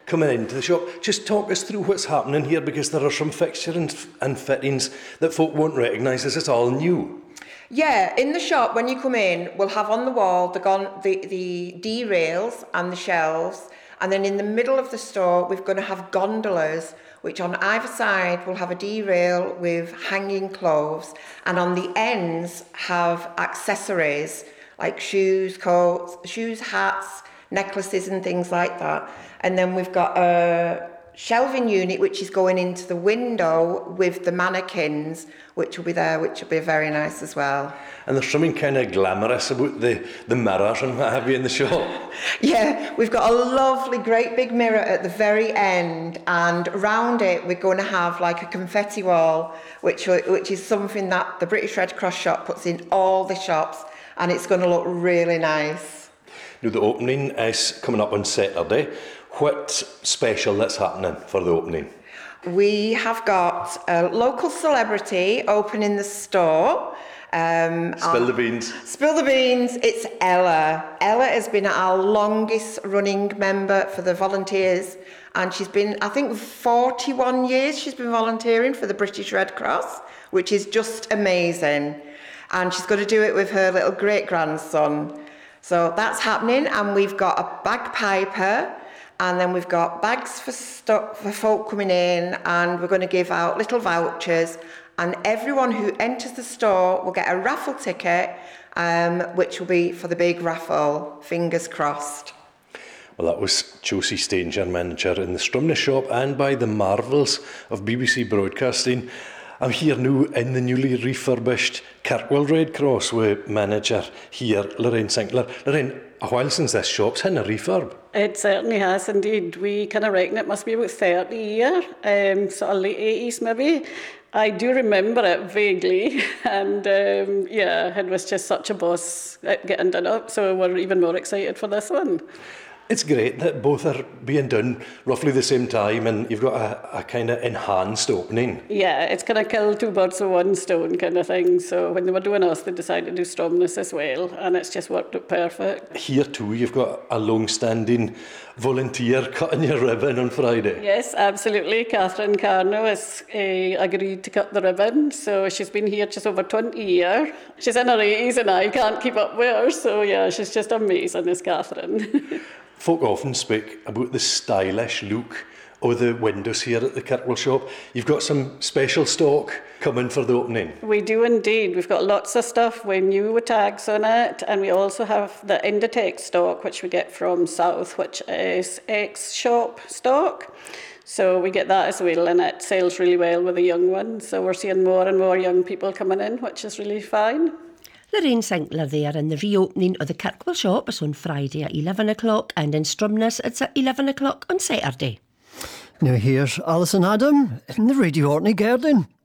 coming into the shop. Just talk us through what's happening here, because there are some fixtures and fittings that folk won't recognise as it's all new. Yeah, in the shop, when you come in, we'll have on the wall the D-rails and the shelves, and then in the middle of the store, we're going to have gondolas, which on either side will have a D-rail with hanging clothes, and on the ends have accessories like shoes, coats, hats, necklaces and things like that. And then we've got a shelving unit which is going into the window with the mannequins, which will be there, which will be very nice as well. And there's something kind of glamorous about the mirrors and what have you in the shop. Yeah, we've got a lovely great big mirror at the very end, and around it we're going to have like a confetti wall, which is something that the British Red Cross shop puts in all the shops, and it's going to look really nice. Now, the opening is coming up on Saturday. What's special that's happening for the opening? We have got a local celebrity opening the store. Spill the beans. Spill the beans. It's Ella. Ella has been our longest running member for the volunteers, and she's been, I think, 41 years she's been volunteering for the British Red Cross, which is just amazing. And she's going to do it with her little great-grandson. So that's happening, and we've got a bagpiper, and then we've got bags for folk coming in, and we're going to give out little vouchers, and everyone who enters the store will get a raffle ticket, which will be for the big raffle. Fingers crossed. Well, that was Josie Stanger, manager in the Stromness shop and by the marvels of BBC Broadcasting. I'm here now in the newly refurbished Kirkwell Red Cross with manager here, Lorraine Sinclair. Lorraine, a while since this shop's had a refurb. It certainly has indeed. We kind of reckon it must be about 30 years, sort of late 80s maybe. I do remember it vaguely, and it was just such a buzz getting done up, so we're even more excited for this one. It's great that both are being done roughly the same time, and you've got a kind of enhanced opening. Yeah, it's kind of kill two birds with one stone kind of thing. So when they were doing us, they decided to do Stromness as well, and it's just worked out perfect. Here too, you've got a long-standing volunteer cutting your ribbon on Friday. Yes, absolutely. Catherine Carno has agreed to cut the ribbon, so she's been here just over 20 years. She's in her 80s and I can't keep up with her, so yeah, she's just amazing, this Catherine. Folk often speak about the stylish look of the windows here at the Kirkwell shop. You've got some special stock coming for the opening. We do indeed. We've got lots of stuff with new tags on it, and we also have the Inditex stock, which we get from South, which is ex-shop stock. So we get that as well, and it sells really well with the young ones. So we're seeing more and more young people coming in, which is really fine. Lorraine Sinclair there, and the reopening of the Kirkwell shop is on Friday at 11 o'clock, and in Stromness it's at 11 o'clock on Saturday. Now here's Alison Adam in the Radio Orkney Garden.